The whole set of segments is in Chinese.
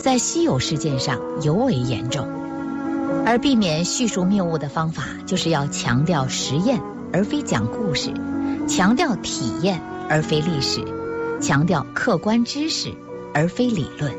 在稀有事件上尤为严重。而避免叙述谬误的方法，就是要强调实验而非讲故事，强调体验而非历史，强调客观知识而非理论。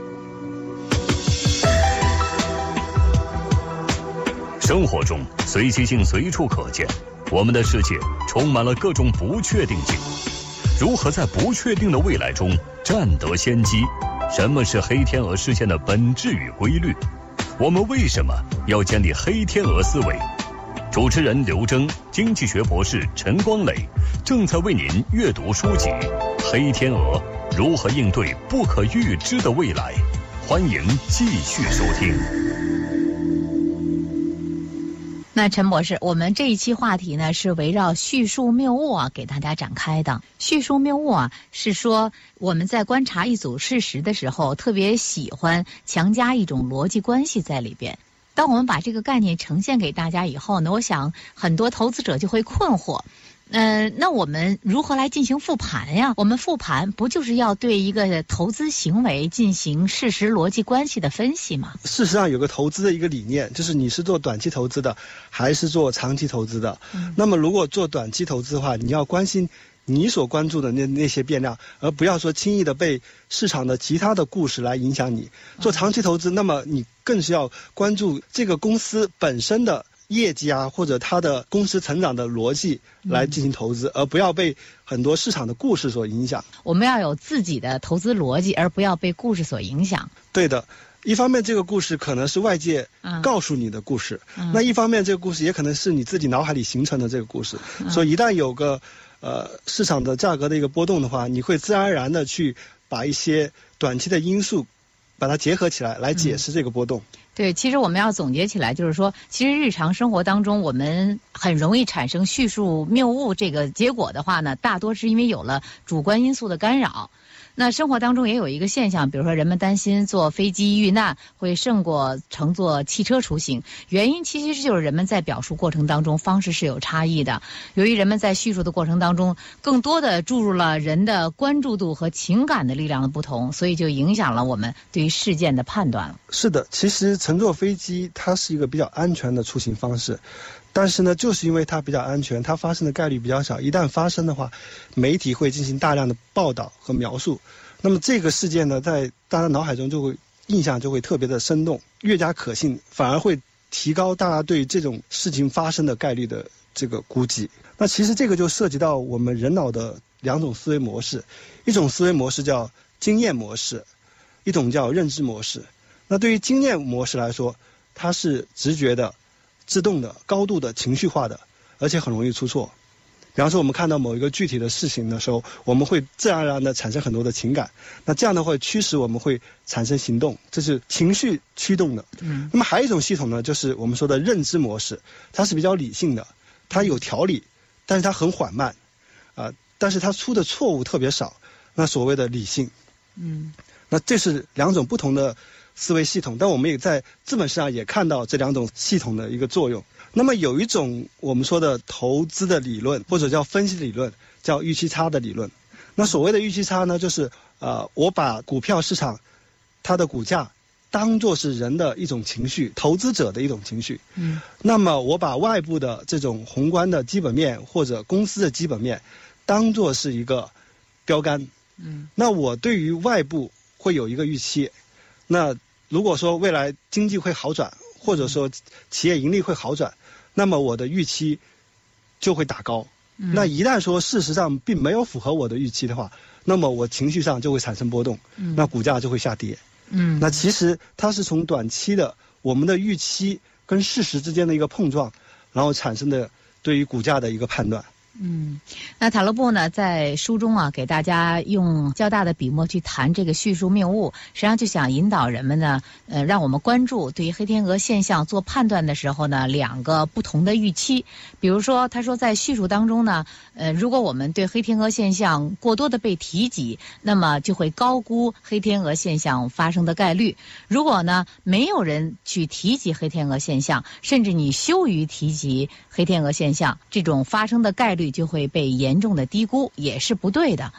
生活中随机性随处可见，我们的世界充满了各种不确定性。如何在不确定的未来中占得先机？什么是黑天鹅事件的本质与规律？我们为什么要建立黑天鹅思维？主持人刘征，经济学博士陈光磊正在为您阅读书籍《黑天鹅：如何应对不可预知的未来》，欢迎继续收听。 那陈博士，我们这一期话题呢是围绕叙述谬误给大家展开的。叙述谬误是说我们在观察一组事实的时候，特别喜欢强加一种逻辑关系在里边。当我们把这个概念呈现给大家以后呢，我想很多投资者就会困惑。那我们如何来进行复盘呀？我们复盘不就是要对一个投资行为进行事实逻辑关系的分析吗？ 事实上有个投资的一个理念，就是你是做短期投资的还是做长期投资的。那么如果做短期投资的话，你要关心你所关注的那些变量，而不要说轻易的被市场的其他的故事来影响你。做长期投资，那么你更是要关注这个公司本身的业绩或者它的公司成长的逻辑来进行投资，而不要被很多市场的故事所影响。 我们要有自己的投资逻辑，而不要被故事所影响。 对的，一方面这个故事可能是外界告诉你的故事，那一方面这个故事也可能是你自己脑海里形成的这个故事。所以一旦有个市场的价格的一个波动的话，你会自然而然的去把一些短期的因素把它结合起来来解释这个波动。 对，其实我们要总结起来就是说，其实日常生活当中我们很容易产生叙述谬误这个结果的话呢，大多是因为有了主观因素的干扰。那生活当中也有一个现象，比如说人们担心坐飞机遇难会胜过乘坐汽车出行，原因其实就是人们在表述过程当中方式是有差异的。由于人们在叙述的过程当中更多的注入了人的关注度和情感的力量的不同，所以就影响了我们对于事件的判断了。 是的，其实乘坐飞机它是一个比较安全的出行方式，但是呢，就是因为它比较安全，它发生的概率比较小，一旦发生的话，媒体会进行大量的报道和描述，那么这个事件呢，在大家脑海中就会印象就会特别的生动，越加可信，反而会提高大家对这种事情发生的概率的这个估计。那其实这个就涉及到我们人脑的两种思维模式，一种思维模式叫经验模式，一种叫认知模式。那对于经验模式来说，它是直觉的、自动的、高度的情绪化的，而且很容易出错。比方说我们看到某一个具体的事情的时候，我们会自然而然的产生很多的情感，那这样的话驱使我们会产生行动，这是情绪驱动的。那么还有一种系统呢，就是我们说的认知模式，它是比较理性的，它有条理，但是它很缓慢但是它出的错误特别少，那所谓的理性。那这是两种不同的思维系统，但我们也在资本市场也看到这两种系统的一个作用。那么有一种我们说的投资的理论，或者叫分析理论，叫预期差的理论。那所谓的预期差呢，就是我把股票市场它的股价当作是人的一种情绪，投资者的一种情绪。那么我把外部的这种宏观的基本面或者公司的基本面当作是一个标杆。那我对于外部会有一个预期，那如果说未来经济会好转，或者说企业盈利会好转，那么我的预期就会打高。那一旦说事实上并没有符合我的预期的话，那么我情绪上就会产生波动，那股价就会下跌。那其实它是从短期的我们的预期跟事实之间的一个碰撞，然后产生的对于股价的一个判断。 那塔勒布呢，在书中给大家用较大的笔墨去谈这个叙述谬误，实际上就想引导人们呢，让我们关注对于黑天鹅现象做判断的时候呢，两个不同的预期。比如说，他说在叙述当中呢，如果我们对黑天鹅现象过多的被提及，那么就会高估黑天鹅现象发生的概率。如果呢，没有人去提及黑天鹅现象，甚至你羞于提及黑天鹅现象，这种发生的概率就会被严重的低估，也是不对的。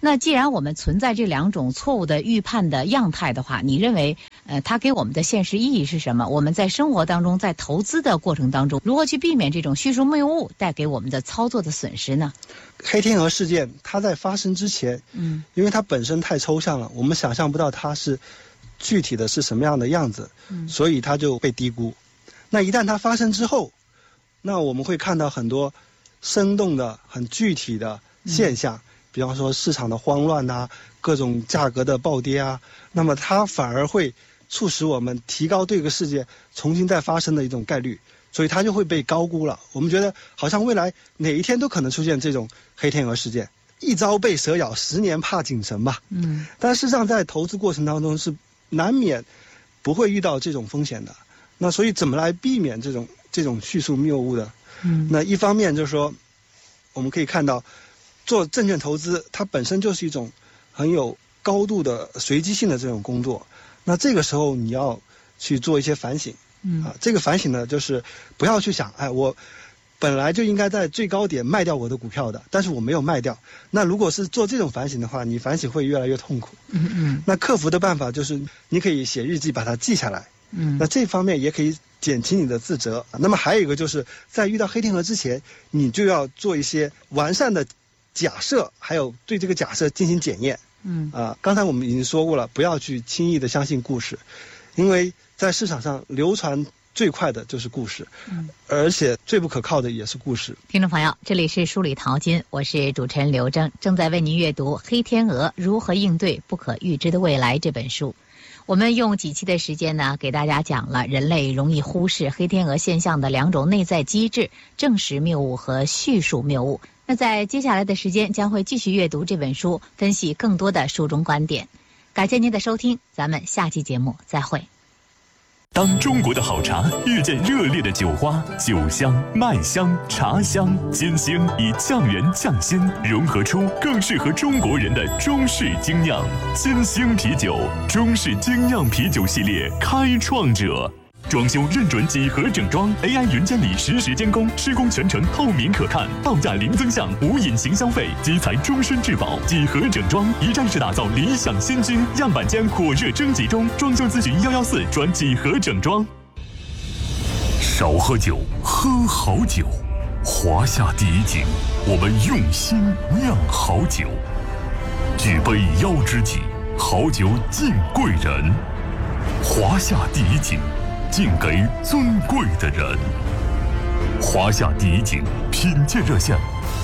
那既然我们存在这两种错误的预判的样态的话，你认为它给我们的现实意义是什么？我们在生活当中，在投资的过程当中，如何去避免这种叙述谬误带给我们的操作的损失呢？ 黑天鹅事件它在发生之前，因为它本身太抽象了，我们想象不到它是具体的是什么样的样子，所以它就被低估。那一旦它发生之后，那我们会看到很多生动的、很具体的现象，比方说市场的慌乱啊，各种价格的暴跌啊，那么它反而会促使我们提高对这个世界重新再发生的一种概率，所以它就会被高估了。我们觉得好像未来哪一天都可能出现这种黑天鹅事件，一朝被蛇咬，10年怕井绳吧。但事实上在投资过程当中是难免不会遇到这种风险的。那所以怎么来避免这种叙述谬误的？那一方面就是说，我们可以看到，做证券投资它本身就是一种很有高度的随机性的这种工作。那这个时候你要去做一些反省，这个反省呢，就是不要去想，我本来就应该在最高点卖掉我的股票的，但是我没有卖掉。那如果是做这种反省的话，你反省会越来越痛苦。那克服的办法就是你可以写日记把它记下来。那这方面也可以减轻你的自责。那么还有一个就是在遇到黑天鹅之前，你就要做一些完善的假设，还有对这个假设进行检验。刚才我们已经说过了，不要去轻易的相信故事，因为在市场上流传最快的就是故事，而且最不可靠的也是故事。 听众朋友，这里是梳理淘金，我是主持人刘铮，正在为您阅读《黑天鹅如何应对不可预知的未来》这本书。我们用几期的时间呢，给大家讲了人类容易忽视黑天鹅现象的两种内在机制：证实谬误和叙述谬误。那在接下来的时间将会继续阅读这本书，分析更多的书中观点。感谢您的收听，咱们下期节目再会。 当中国的好茶遇见热烈的酒花，酒香、麦香、茶香、金星以降元降心融合出更适合中国人的中式精酿金星啤酒。中式精酿啤酒系列开创者，装修认准几何整装 ，AI 云监理实时监工，施工全程透明可看，报价零增项，无隐形消费，基材终身质保。几何整装一站式打造理想新居，样板间火热征集中，装修咨询114转几何整装。 少喝酒，喝好酒。华夏第一井，我们用心酿好酒。举杯邀知己，好酒敬贵人。华夏第一井，敬给尊贵的人。华夏第一井品鉴热线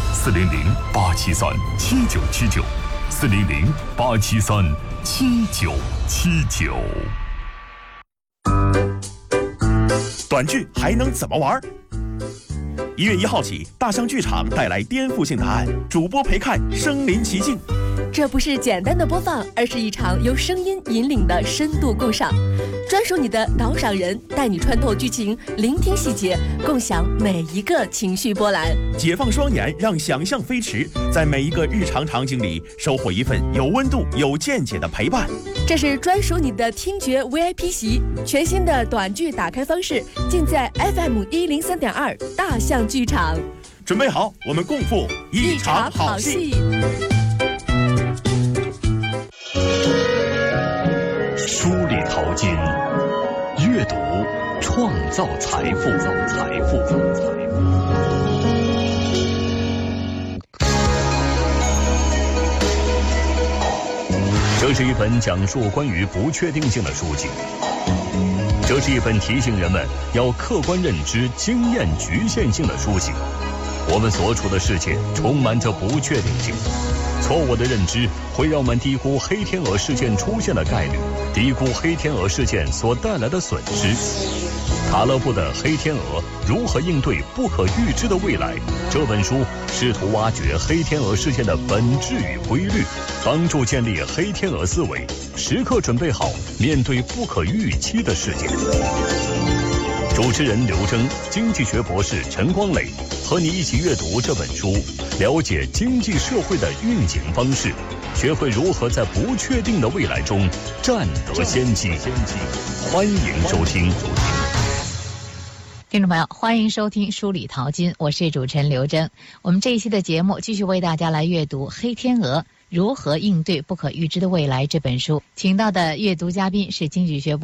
：400-873-7979，400-873-7979。 短剧还能怎么玩？1月1号起，大象剧场带来颠覆性答案，主播陪看身临其境。 这不是简单的播放，而是一场由声音引领的深度共赏，专属你的导赏人，带你穿透剧情，聆听细节，共享每一个情绪波澜。 解放双眼，让想象飞驰，在每一个日常场景里收获一份有温度、有见解的陪伴。 这是专属你的听觉 VIP 席，全新的短剧打开方式，尽在 FM103.2大象剧场。 准备好，我们共赴一场好戏。 梳理淘金，阅读创造财富。这是一本讲述关于不确定性的书籍，这是一本提醒人们要客观认知经验局限性的书籍。我们所处的世界充满着不确定性，错误的认知会让我们低估黑天鹅事件出现的概率，低估黑天鹅事件所带来的损失。卡勒布的《黑天鹅如何应对不可预知的未来》这本书试图挖掘黑天鹅事件的本质与规律，帮助建立黑天鹅思维，时刻准备好面对不可预期的事件。主持人刘铮，经济学博士陈光磊和你一起阅读这本书，了解经济社会的运行方式，学会如何在不确定的未来中占得先机。欢迎收听。 听众朋友，欢迎收听梳理淘金，我是主持人刘铮。我们这一期的节目继续为大家来阅读《黑天鹅如何应对不可预知的未来》这本书。请到的阅读嘉宾是经济学